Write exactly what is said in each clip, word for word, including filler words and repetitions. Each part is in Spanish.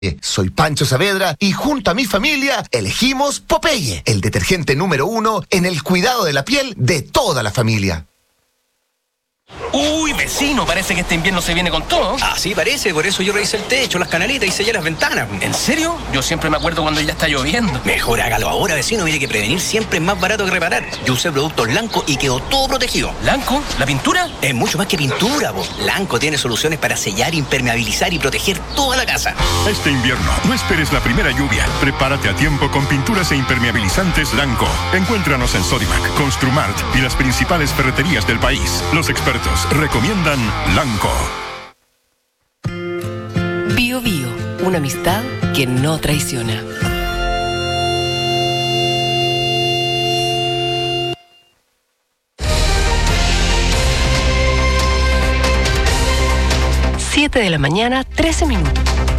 Soy Pancho Saavedra y junto a mi familia elegimos Popeye, el detergente número uno en el cuidado de la piel de toda la familia. Uy, vecino, parece que este invierno se viene con todo. Ah, sí, parece, por eso yo revisé el techo, las canaletas y sellé las ventanas. ¿En serio? Yo siempre me acuerdo cuando ya está lloviendo. Mejor hágalo ahora, vecino, mire que prevenir siempre es más barato que reparar. Yo usé productos Lanco y quedó todo protegido. ¿Lanco? ¿La pintura? Es mucho más que pintura, po. Lanco tiene soluciones para sellar, impermeabilizar y proteger toda la casa. Este invierno, no esperes la primera lluvia. Prepárate a tiempo con pinturas e impermeabilizantes Lanco. Encuéntranos en Sodimac, Construmart y las principales ferreterías del país. Los expertos recomiendan Lanco. Bio Bio, una amistad que no traiciona. Siete de la mañana, trece minutos.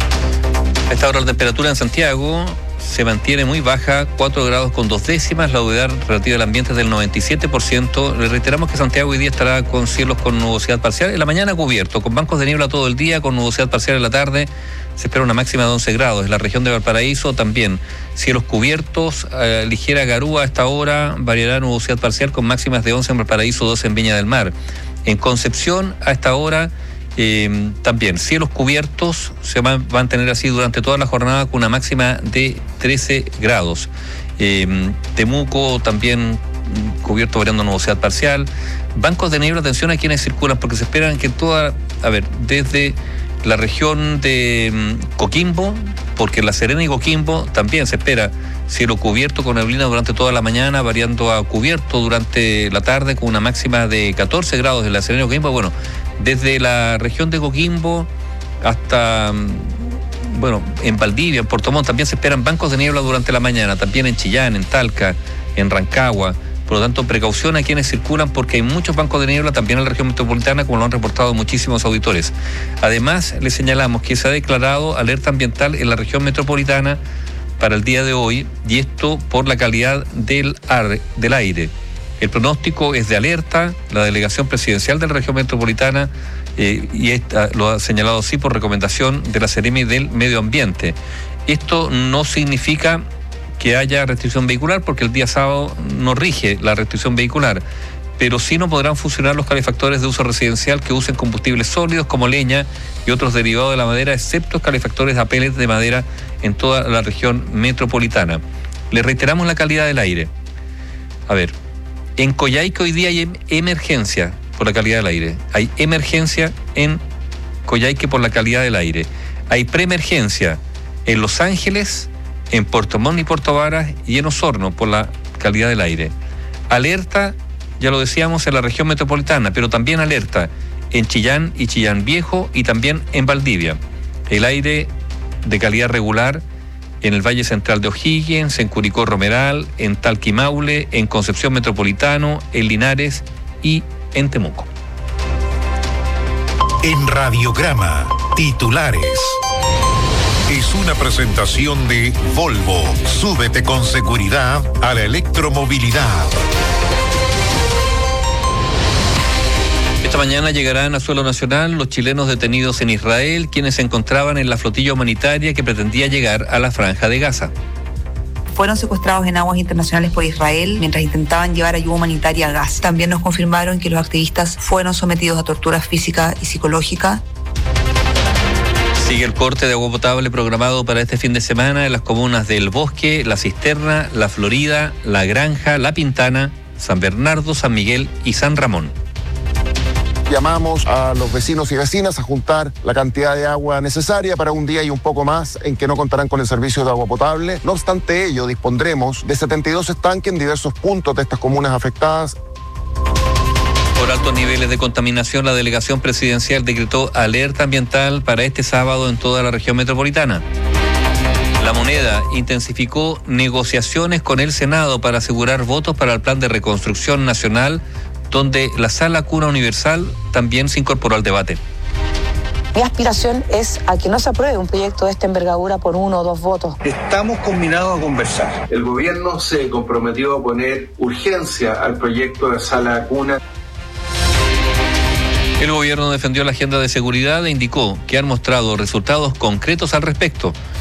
A esta hora la temperatura en Santiago se mantiene muy baja, cuatro grados con dos décimas, la humedad relativa del ambiente es del noventa y siete por ciento. Le reiteramos que Santiago hoy día estará con cielos con nubosidad parcial, en la mañana cubierto, con bancos de niebla todo el día, con nubosidad parcial en la tarde, se espera una máxima de once grados. En la región de Valparaíso también, cielos cubiertos, eh, ligera garúa a esta hora, variará nubosidad parcial con máximas de once en Valparaíso, doce en Viña del Mar. En Concepción, a esta hora, Eh, también cielos cubiertos, se va a mantener así durante toda la jornada con una máxima de trece grados. Eh, Temuco también cubierto variando nubosidad parcial. Bancos de niebla, atención a quienes circulan porque se esperan que toda, a ver, desde la región de um, Coquimbo, porque en La Serena y Coquimbo también se espera cielo cubierto con neblina durante toda la mañana, variando a cubierto durante la tarde con una máxima de catorce grados en La Serena y Coquimbo. Bueno, desde la región de Coquimbo hasta, bueno, en Valdivia, en Puerto Montt, también se esperan bancos de niebla durante la mañana, también en Chillán, en Talca, en Rancagua. Por lo tanto, precaución a quienes circulan porque hay muchos bancos de niebla también en la región metropolitana, como lo han reportado muchísimos auditores. Además, les señalamos que se ha declarado alerta ambiental en la región metropolitana para el día de hoy, y esto por la calidad del, ar, del aire. El pronóstico es de alerta, la delegación presidencial de la región metropolitana, eh, y esta, lo ha señalado así por recomendación de la Seremi del Medio Ambiente. Esto no significa que haya restricción vehicular, porque el día sábado no rige la restricción vehicular, pero sí no podrán funcionar los calefactores de uso residencial que usen combustibles sólidos como leña y otros derivados de la madera, excepto calefactores a pellets de madera en toda la región metropolitana. Le reiteramos la calidad del aire. A ver, en Coyhaique hoy día hay emergencia por la calidad del aire. Hay emergencia en Coyhaique por la calidad del aire. Hay preemergencia en Los Ángeles, en Puerto Montt y Puerto Varas y en Osorno por la calidad del aire. Alerta, ya lo decíamos, en la región metropolitana, pero también alerta en Chillán y Chillán Viejo y también en Valdivia. El aire de calidad regular en el Valle Central de O'Higgins, en Curicó Romeral, en Talca y Maule, en Concepción Metropolitano, en Linares y en Temuco. En Radiograma, titulares. Es una presentación de Volvo. Súbete con seguridad a la electromovilidad. Esta mañana llegarán a suelo nacional los chilenos detenidos en Israel, quienes se encontraban en la flotilla humanitaria que pretendía llegar a la Franja de Gaza. Fueron secuestrados en aguas internacionales por Israel mientras intentaban llevar ayuda humanitaria a Gaza. También nos confirmaron que los activistas fueron sometidos a torturas físicas y psicológicas. Sigue el corte de agua potable programado para este fin de semana en las comunas del Bosque, La Cisterna, La Florida, La Granja, La Pintana, San Bernardo, San Miguel y San Ramón. Llamamos a los vecinos y vecinas a juntar la cantidad de agua necesaria para un día y un poco más en que no contarán con el servicio de agua potable. No obstante ello, dispondremos de setenta y dos estanques en diversos puntos de estas comunas afectadas. Por altos niveles de contaminación, la delegación presidencial decretó alerta ambiental para este sábado en toda la región metropolitana. La Moneda intensificó negociaciones con el Senado para asegurar votos para el Plan de Reconstrucción Nacional, donde la Sala Cuna Universal también se incorporó al debate. Mi aspiración es a que no se apruebe un proyecto de esta envergadura por uno o dos votos. Estamos combinados a conversar. El gobierno se comprometió a poner urgencia al proyecto de Sala Cuna. El gobierno defendió la agenda de seguridad e indicó que han mostrado resultados concretos al respecto.